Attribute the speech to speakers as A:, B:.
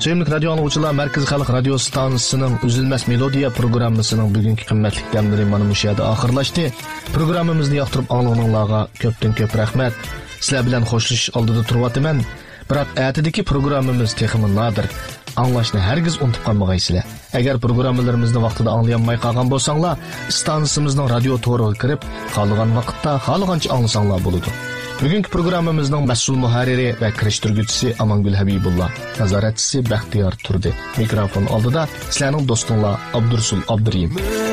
A: Sevimli radio anlıqçılar, Merkez Xalq Radio Stansiyasının Üzülməz Melodiya programmasının bugünkü qimmatli dəmləri mana bu yerdə axırlaşdı. Programmamizni yoqtirib anlığınlarga köpdən-köp rəhmət. Sizlər bilan xoşluş aldıda turvatıman. Biroq ətidəki programmamiz texmi nadir. Anlaşını hergiz unutup qalmağaysizlar. Agar programmalarimizni vaqtida anglayanmay qolgan bo'lsanglar, stansiyamizning radio to'riga kirib, qolgan vaqtda xohlagancha anglasanglar bo'ladi. Bugungi programmamizning mas'ul muharriri va kirishtirguvchisi Amangul Habibullah, nazoratchisi Baxtiyor Turdi. Mikrofon oldida sizlarning do'stinglar Abdursul Abdurim.